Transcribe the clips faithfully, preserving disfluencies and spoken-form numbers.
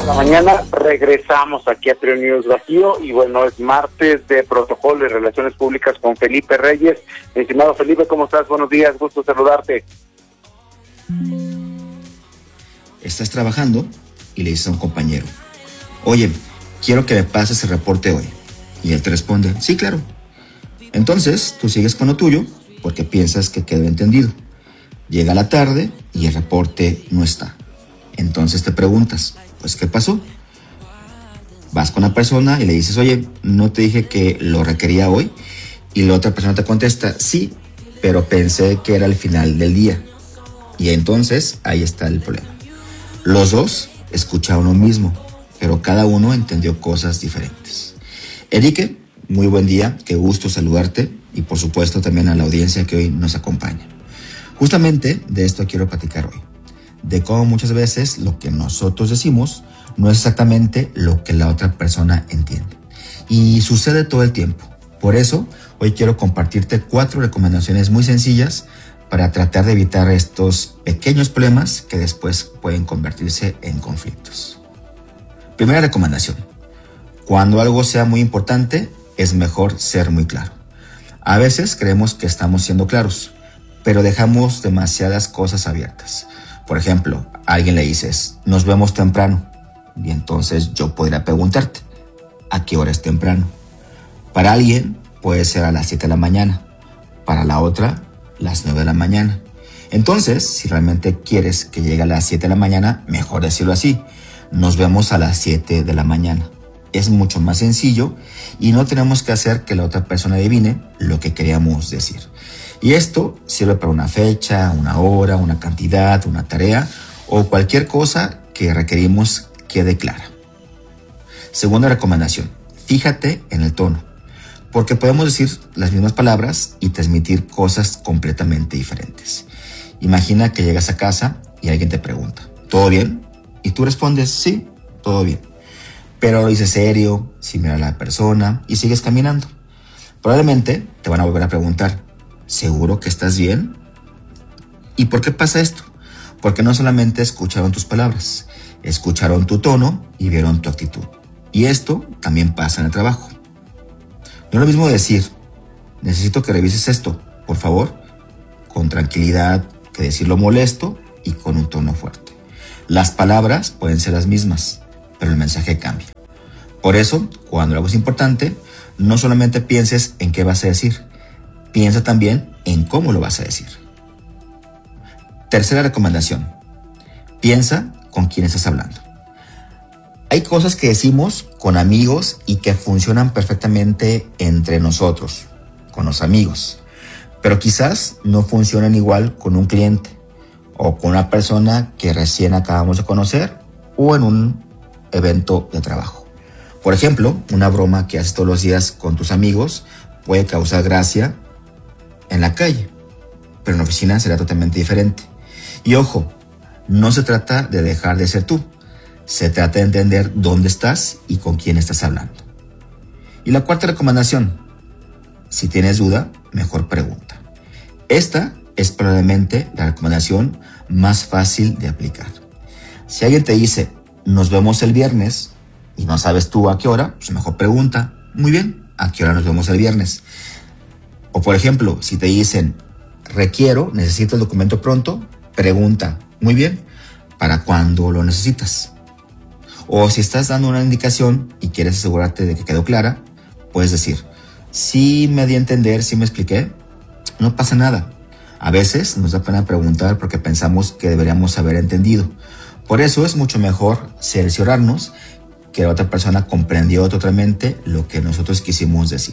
la mañana regresamos aquí a Trio News Bajío y bueno, es martes de protocolo y relaciones públicas con Felipe Reyes. Estimado Felipe, ¿cómo estás? Buenos días, gusto saludarte. Estás trabajando y le dices a un compañero: oye, quiero que me pases el reporte hoy. Y él te responde: sí, claro. Entonces tú sigues con lo tuyo porque piensas que quedó entendido. Llega la tarde y el reporte no está. Entonces te preguntas: pues, ¿qué pasó? Vas con la persona y le dices: oye, no te dije que lo requería hoy. Y la otra persona te contesta: sí, pero pensé que era el final del día. Y entonces ahí está el problema. Los dos escucharon lo mismo, pero cada uno entendió cosas diferentes. Enrique, muy buen día, qué gusto saludarte y por supuesto también a la audiencia que hoy nos acompaña. Justamente de esto quiero platicar hoy, de cómo muchas veces lo que nosotros decimos no es exactamente lo que la otra persona entiende. Y sucede todo el tiempo. Por eso, hoy quiero compartirte cuatro recomendaciones muy sencillas para tratar de evitar estos pequeños problemas que después pueden convertirse en conflictos. Primera recomendación: cuando algo sea muy importante, es mejor ser muy claro. A veces creemos que estamos siendo claros, pero dejamos demasiadas cosas abiertas. Por ejemplo, a alguien le dices: nos vemos temprano. Y entonces yo podría preguntarte: ¿a qué hora es temprano? Para alguien puede ser a las siete de la mañana. Para la otra, las nueve de la mañana. Entonces, si realmente quieres que llegue a las siete de la mañana, mejor decirlo así: nos vemos a las siete de la mañana. Es mucho más sencillo y no tenemos que hacer que la otra persona adivine lo que queríamos decir. Y esto sirve para una fecha, una hora, una cantidad, una tarea o cualquier cosa que requerimos quede clara. Segunda recomendación: fíjate en el tono, porque podemos decir las mismas palabras y transmitir cosas completamente diferentes. Imagina que llegas a casa y alguien te pregunta: ¿todo bien? Y tú respondes: sí, todo bien. Pero lo dices serio, sin mirar a la persona y sigues caminando. Probablemente te van a volver a preguntar: ¿seguro que estás bien? ¿Y por qué pasa esto? Porque no solamente escucharon tus palabras, escucharon tu tono y vieron tu actitud. Y esto también pasa en el trabajo. No es lo mismo decir: necesito que revises esto, por favor, con tranquilidad, que decirlo molesto y con un tono fuerte. Las palabras pueden ser las mismas, pero el mensaje cambia. Por eso, cuando algo es importante, no solamente pienses en qué vas a decir, piensa también en cómo lo vas a decir. Tercera recomendación: piensa con quién estás hablando. Hay cosas que decimos con amigos y que funcionan perfectamente entre nosotros, con los amigos, pero quizás no funcionan igual con un cliente o con una persona que recién acabamos de conocer o en un evento de trabajo. Por ejemplo, una broma que haces todos los días con tus amigos puede causar gracia en la calle, pero en la oficina será totalmente diferente. Y ojo, no se trata de dejar de ser tú, se trata de entender dónde estás y con quién estás hablando. Y la cuarta recomendación: si tienes duda, mejor pregunta. Esta es probablemente la recomendación más fácil de aplicar. Si alguien te dice: nos vemos el viernes, y no sabes tú a qué hora, pues mejor pregunta: muy bien, ¿a qué hora nos vemos el viernes? O por ejemplo, si te dicen: requiero, necesito el documento pronto, pregunta: muy bien, ¿para cuándo lo necesitas? O si estás dando una indicación y quieres asegurarte de que quedó clara, puedes decir: sí me di a entender, sí me expliqué, no pasa nada. A veces nos da pena preguntar porque pensamos que deberíamos haber entendido. Por eso es mucho mejor cerciorarnos que la otra persona comprendió totalmente lo que nosotros quisimos decir.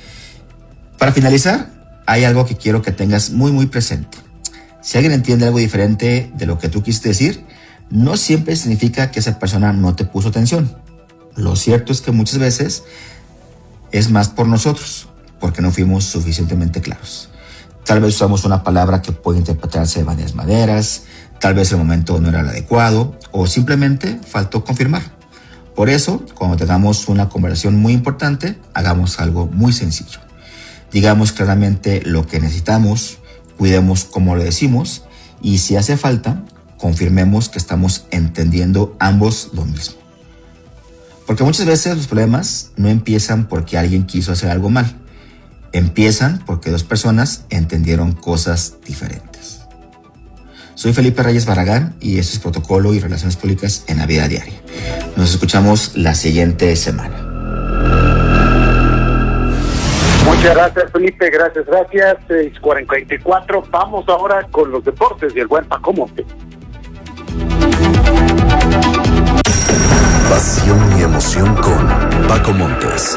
Para finalizar, hay algo que quiero que tengas muy muy presente. Si alguien entiende algo diferente de lo que tú quisiste decir, no siempre significa que esa persona no te puso atención. Lo cierto es que muchas veces es más por nosotros, porque no fuimos suficientemente claros. Tal vez usamos una palabra que puede interpretarse de varias maneras, tal vez el momento no era el adecuado o simplemente faltó confirmar. Por eso, cuando tengamos una conversación muy importante, hagamos algo muy sencillo. Digamos claramente lo que necesitamos, cuidemos cómo lo decimos y si hace falta, confirmemos que estamos entendiendo ambos lo mismo. Porque muchas veces los problemas no empiezan porque alguien quiso hacer algo mal. Empiezan porque dos personas entendieron cosas diferentes. Soy Felipe Reyes Barragán y esto es Protocolo y Relaciones Públicas en la Vida Diaria. Nos escuchamos la siguiente semana. Muchas gracias, Felipe, gracias, gracias. seis cuarenta y cuatro, vamos ahora con los deportes y el buen Paco Montes. Pasión y emoción con Paco Montes.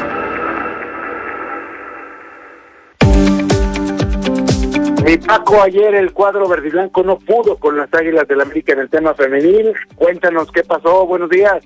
Mi Paco, ayer el cuadro verdiblanco no pudo con las Águilas del América en el tema femenil. Cuéntanos qué pasó, buenos días.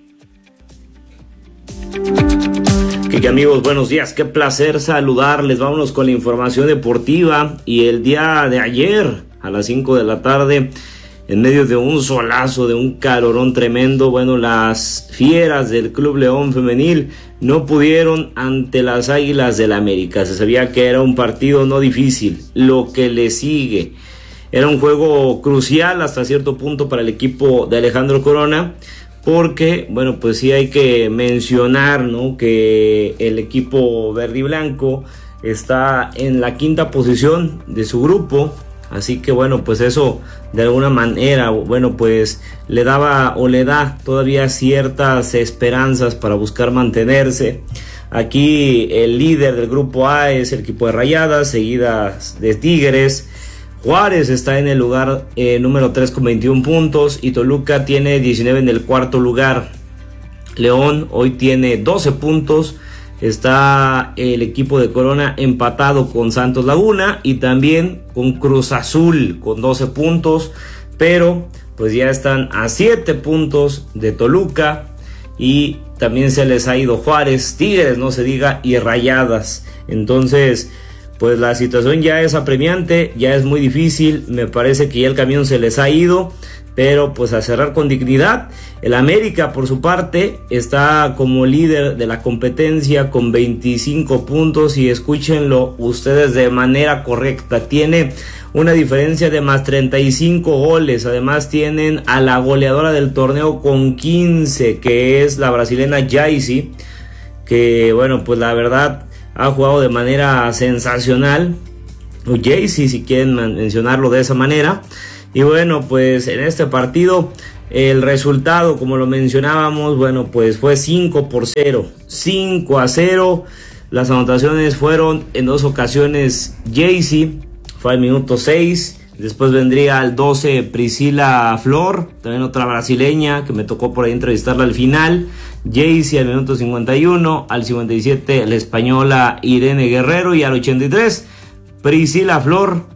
Kike, amigos, buenos días, qué placer saludarles. Vámonos con la información deportiva. Y el día de ayer, a las cinco de la tarde, en medio de un solazo, de un calorón tremendo, bueno, las Fieras del Club León Femenil no pudieron ante las Águilas del América. Se sabía que era un partido no difícil, lo que le sigue. Era un juego crucial hasta cierto punto para el equipo de Alejandro Corona, porque, bueno, pues sí hay que mencionar, ¿no?, que el equipo verde y blanco está en la quinta posición de su grupo. Así que bueno, pues eso de alguna manera, bueno, pues le daba o le da todavía ciertas esperanzas para buscar mantenerse. Aquí el líder del grupo A es el equipo de Rayadas, seguidas de Tigres. Juárez está en el lugar eh, número tres con veintiún puntos y Toluca tiene diecinueve en el cuarto lugar. León hoy tiene doce puntos. Está el equipo de Corona empatado con Santos Laguna y también con Cruz Azul con doce puntos, pero pues ya están a siete puntos de Toluca y también se les ha ido Juárez, Tigres no se diga y Rayadas. Entonces pues la situación ya es apremiante, ya es muy difícil, me parece que ya el camión se les ha ido, pero pues a cerrar con dignidad. El América por su parte está como líder de la competencia con veinticinco puntos y escúchenlo ustedes de manera correcta, tiene una diferencia de más treinta y cinco goles, además tienen a la goleadora del torneo con quince, que es la brasileña Jaycee, que bueno, pues la verdad ha jugado de manera sensacional, o Jaycee si quieren mencionarlo de esa manera. Y bueno, pues en este partido el resultado, como lo mencionábamos, bueno, pues fue cinco por cero, cinco a cero. Las anotaciones fueron en dos ocasiones Jaycee, fue al minuto seis, después vendría al doce Priscila Flor, también otra brasileña que me tocó por ahí entrevistarla al final. Jaycee al minuto cincuenta y uno, al cincuenta y siete la española Irene Guerrero y al ochenta y tres Priscila Flor.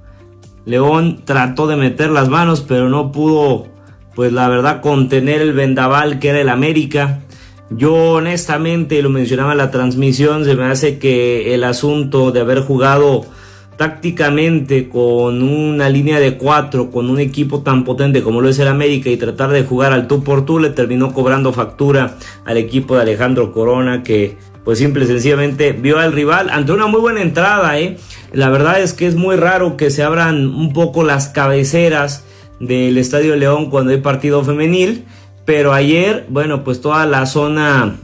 León trató de meter las manos, pero no pudo, pues la verdad, contener el vendaval que era el América. Yo honestamente, lo mencionaba en la transmisión, se me hace que el asunto de haber jugado tácticamente con una línea de cuatro, con un equipo tan potente como lo es el América, y tratar de jugar al tú por tú, le terminó cobrando factura al equipo de Alejandro Corona, que pues simple y sencillamente vio al rival ante una muy buena entrada, eh. La verdad es que es muy raro que se abran un poco las cabeceras del Estadio León cuando hay partido femenil, pero ayer, bueno, pues toda la zona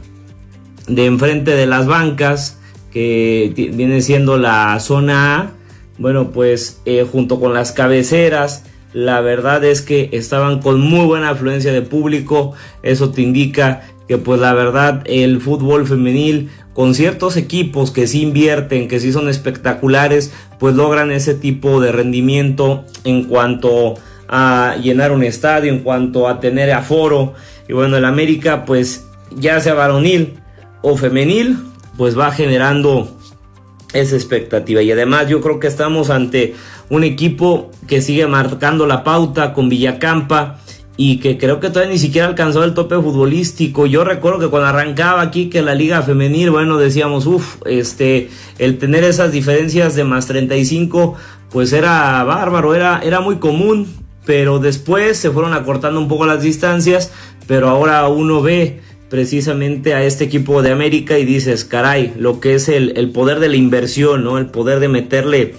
de enfrente de las bancas, que t- viene siendo la zona A, bueno, pues eh, junto con las cabeceras, la verdad es que estaban con muy buena afluencia de público. Eso te indica que pues la verdad el fútbol femenil, con ciertos equipos que sí invierten, que sí son espectaculares, pues logran ese tipo de rendimiento en cuanto a llenar un estadio, en cuanto a tener aforo. Y bueno, el América, pues ya sea varonil o femenil, pues va generando esa expectativa. Y además yo creo que estamos ante un equipo que sigue marcando la pauta con Villacampa, y que creo que todavía ni siquiera ha alcanzado el tope futbolístico. Yo recuerdo que cuando arrancaba aquí que la liga femenil, bueno, decíamos, uff, este, el tener esas diferencias de más treinta y cinco, pues era bárbaro, era, era muy común, pero después se fueron acortando un poco las distancias, pero ahora uno ve precisamente a este equipo de América y dices, caray, lo que es el, el poder de la inversión, ¿no? El poder de meterle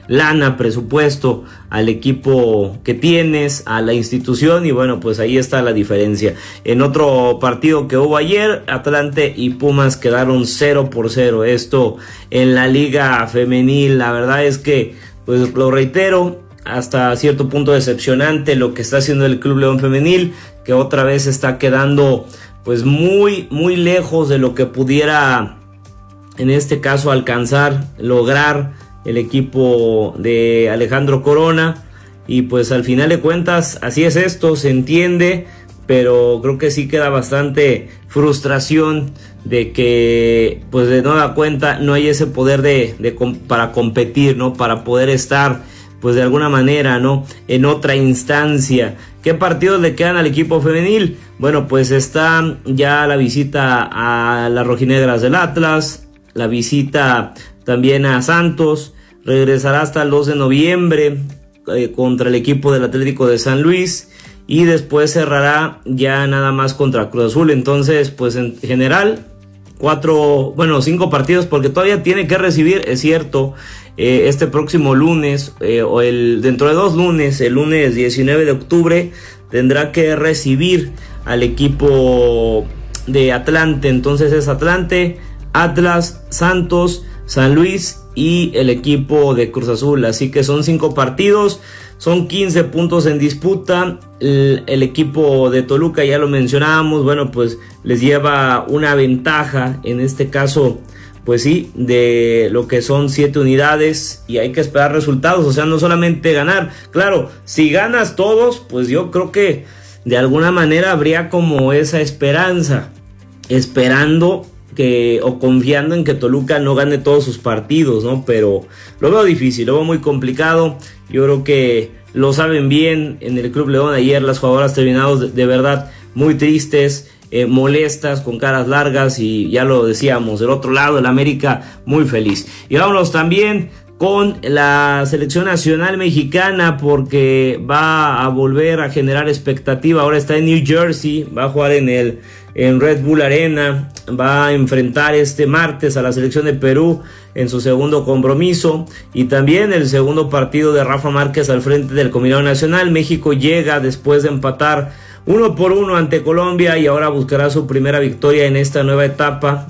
lana, presupuesto al equipo que tienes, a la institución, y bueno, pues ahí está la diferencia. En otro partido que hubo ayer, Atlante y Pumas quedaron cero por cero, esto en la liga femenil. La verdad es que, pues lo reitero, hasta cierto punto decepcionante lo que está haciendo el Club León Femenil, que otra vez está quedando pues muy, muy lejos de lo que pudiera, en este caso, alcanzar, lograr el equipo de Alejandro Corona. Y pues al final de cuentas así es esto, se entiende, pero creo que sí queda bastante frustración de que pues de nueva cuenta no hay ese poder de, de para competir, ¿no? Para poder estar pues de alguna manera, ¿no? En otra instancia. ¿Qué partidos le quedan al equipo femenil? Bueno, pues está ya la visita a las rojinegras del Atlas, la visita también a Santos, regresará hasta el dos de noviembre eh, contra el equipo del Atlético de San Luis, y después cerrará ya nada más contra Cruz Azul. Entonces, pues en general, cuatro, bueno, cinco partidos, porque todavía tiene que recibir, es cierto, eh, este próximo lunes, eh, o el dentro de dos lunes, el lunes diecinueve de octubre, tendrá que recibir al equipo de Atlante. Entonces es Atlante, Atlas, Santos, San Luis y el equipo de Cruz Azul. Así que son cinco partidos, son quince puntos en disputa. El, el equipo de Toluca, ya lo mencionábamos, bueno, pues les lleva una ventaja, en este caso, pues sí, de lo que son siete unidades, y hay que esperar resultados, o sea, no solamente ganar. Claro, si ganas todos, pues yo creo que de alguna manera habría como esa esperanza, esperando que, o confiando en que Toluca no gane todos sus partidos, ¿no? Pero lo veo difícil, lo veo muy complicado. Yo creo que lo saben bien en el Club León. Ayer las jugadoras terminaron de, de verdad muy tristes, eh, molestas, con caras largas, y ya lo decíamos, del otro lado el América muy feliz. Y vámonos también con la selección nacional mexicana, porque va a volver a generar expectativa. Ahora está en New Jersey, va a jugar en el en Red Bull Arena, va a enfrentar este martes a la selección de Perú en su segundo compromiso, y también el segundo partido de Rafa Márquez al frente del combinado nacional. México llega después de empatar uno por uno ante Colombia, y ahora buscará su primera victoria en esta nueva etapa.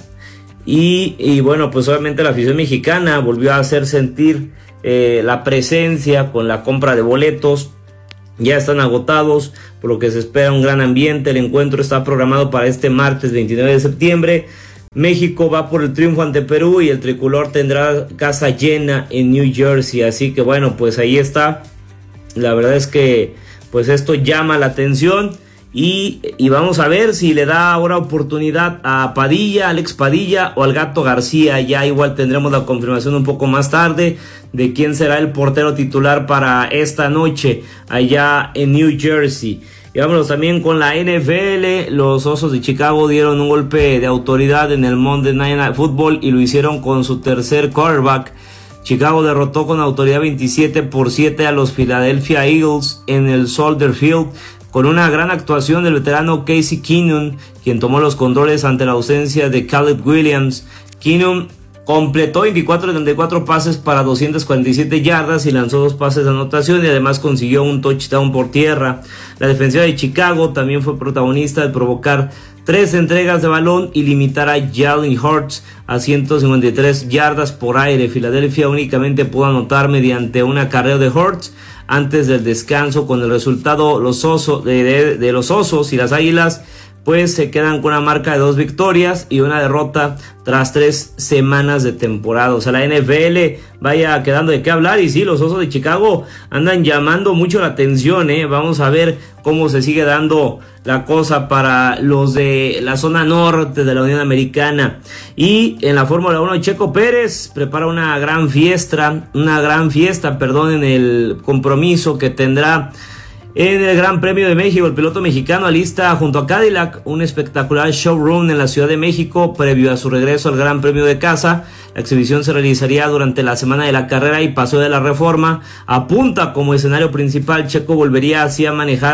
Y, y bueno, pues obviamente la afición mexicana volvió a hacer sentir eh, la presencia con la compra de boletos. Ya están agotados, por lo que se espera un gran ambiente. El encuentro está programado para este martes veintinueve de septiembre. México va por el triunfo ante Perú, y el tricolor tendrá casa llena en New Jersey. Así que bueno, pues ahí está. La verdad es que pues esto llama la atención. Y, y vamos a ver si le da ahora oportunidad a Padilla, Alex Padilla, o al Gato García. Ya igual tendremos la confirmación un poco más tarde de quién será el portero titular para esta noche allá en New Jersey. Y vámonos también con la N F L. Los Osos de Chicago dieron un golpe de autoridad en el Monday Night Football, y lo hicieron con su tercer quarterback. Chicago derrotó con autoridad veintisiete por siete a los Philadelphia Eagles en el Soldier Field, con una gran actuación del veterano Casey Keenum, quien tomó los controles ante la ausencia de Caleb Williams. Keenum completó veinticuatro de treinta y cuatro pases para doscientas cuarenta y siete yardas y lanzó dos pases de anotación, y además consiguió un touchdown por tierra. La defensiva de Chicago también fue protagonista al provocar tres entregas de balón y limitar a Jalen Hurts a ciento cincuenta y tres yardas por aire. Filadelfia únicamente pudo anotar mediante un acarreo de Hurts antes del descanso. Con el resultado, los osos de, de, de los Osos y las Águilas pues se quedan con una marca de dos victorias y una derrota tras tres semanas de temporada. O sea, la N F L vaya quedando de qué hablar, y sí, los Osos de Chicago andan llamando mucho la atención, ¿eh? Vamos a ver cómo se sigue dando la cosa para los de la zona norte de la Unión Americana. Y en la Fórmula uno, Checo Pérez prepara una gran fiesta, una gran fiesta, perdón, en el compromiso que tendrá en el Gran Premio de México. El piloto mexicano alista junto a Cadillac un espectacular showroom en la Ciudad de México previo a su regreso al Gran Premio de casa. La exhibición se realizaría durante la semana de la carrera y Paseo de la Reforma apunta como escenario principal. Checo volvería así a manejar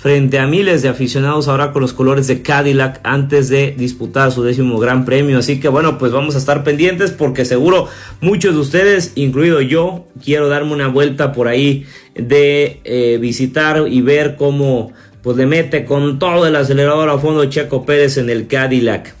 frente a miles de aficionados ahora con los colores de Cadillac antes de disputar su décimo Gran Premio. Así que bueno, pues vamos a estar pendientes porque seguro muchos de ustedes, incluido yo, quiero darme una vuelta por ahí de eh, visitar y ver cómo pues le mete con todo el acelerador a fondo Checo Pérez en el Cadillac.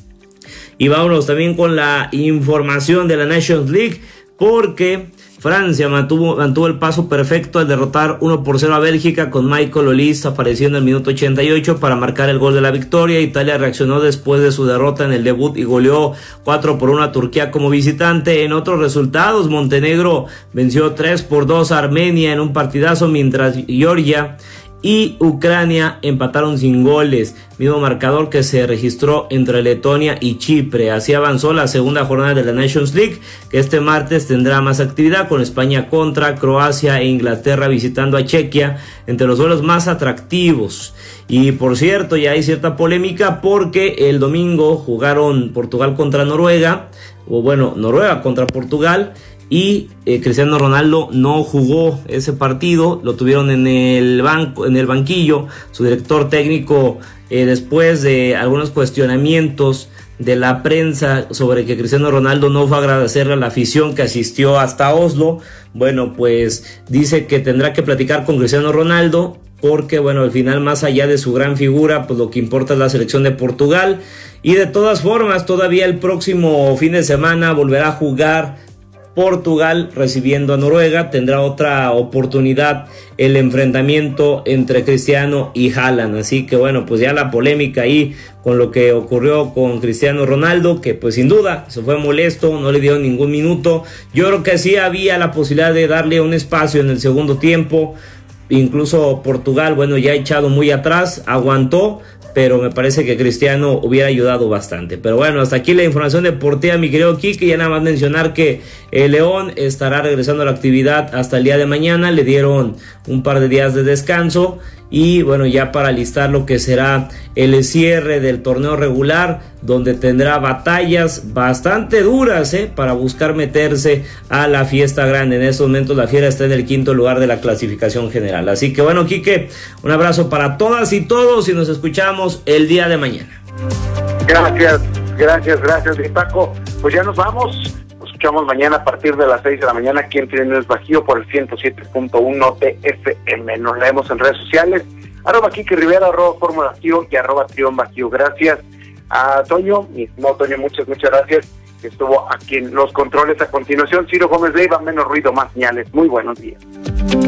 Y vámonos también con la información de la Nations League, porque Francia mantuvo, mantuvo el paso perfecto al derrotar uno por cero a Bélgica, con Michael Olise apareciendo en el minuto ochenta y ocho para marcar el gol de la victoria. Italia reaccionó después de su derrota en el debut y goleó cuatro por uno a Turquía como visitante. En otros resultados, Montenegro venció tres por dos a Armenia en un partidazo, mientras Georgia y Ucrania empataron sin goles, mismo marcador que se registró entre Letonia y Chipre. Así avanzó la segunda jornada de la Nations League, que este martes tendrá más actividad, con España contra Croacia e Inglaterra visitando a Chequia, entre los duelos más atractivos. Y por cierto, ya hay cierta polémica porque el domingo jugaron Portugal contra Noruega, o bueno, Noruega contra Portugal, y eh, Cristiano Ronaldo no jugó ese partido, lo tuvieron en el banco, en el banquillo. Su director técnico, eh, después de algunos cuestionamientos de la prensa sobre que Cristiano Ronaldo no fue a agradecerle a la afición que asistió hasta Oslo, bueno, pues dice que tendrá que platicar con Cristiano Ronaldo, porque bueno, al final, más allá de su gran figura, pues lo que importa es la selección de Portugal. Y de todas formas, todavía el próximo fin de semana volverá a jugar Portugal recibiendo a Noruega. Tendrá otra oportunidad el enfrentamiento entre Cristiano y Haaland. Así que bueno, pues ya la polémica ahí con lo que ocurrió con Cristiano Ronaldo, que pues sin duda se fue molesto, no le dio ningún minuto. Yo creo que sí había la posibilidad de darle un espacio en el segundo tiempo. Incluso Portugal, bueno, ya echado muy atrás, aguantó, pero me parece que Cristiano hubiera ayudado bastante. Pero bueno, hasta aquí la información deportiva, mi querido Kike. Ya nada más mencionar que el León estará regresando a la actividad hasta el día de mañana. Le dieron un par de días de descanso y bueno, ya para listar lo que será el cierre del torneo regular, donde tendrá batallas bastante duras eh, para buscar meterse a la fiesta grande. En estos momentos la Fiera está en el quinto lugar de la clasificación general. Así que bueno, Quique, un abrazo para todas y todos y nos escuchamos el día de mañana. Gracias, gracias, gracias, mi Paco. Pues ya nos vamos. Nos escuchamos mañana a partir de las seis de la mañana aquí en Triunfos Bajío por el ciento siete punto uno de F M. Nos leemos en redes sociales, arroba Quique Rivera, arroba Fórmula Bajío y arroba Trión Bajío. Gracias a Toño, mi no Toño, muchas, muchas gracias, que estuvo aquí en los controles. A continuación, Ciro Gómez Leiva, menos ruido, más señales. Muy buenos días.